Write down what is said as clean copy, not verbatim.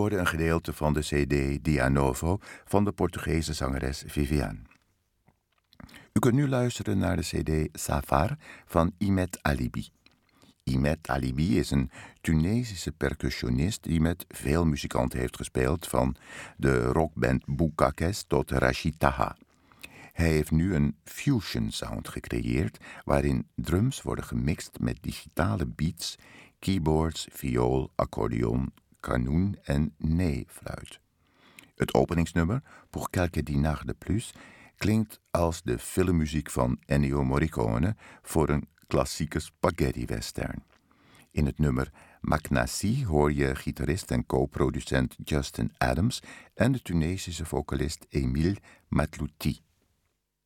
hoorde een gedeelte van de CD Dia Novo van de Portugese zangeres Viviane. U kunt nu luisteren naar de CD Safar van Imet Alibi. Imet Alibi is een Tunesische percussionist die met veel muzikanten heeft gespeeld, van de rockband Boukakes tot Rachid Taha. Hij heeft nu een fusion sound gecreëerd waarin drums worden gemixt met digitale beats, keyboards, viool, accordeon, kanoen en nee-fluit. Het openingsnummer, Pour quelques dinars de plus, klinkt als de filmmuziek van Ennio Morricone voor een klassieke spaghetti-western. In het nummer Maknassi hoor je gitarist en co-producent Justin Adams en de Tunesische vocalist Emile Matlouti.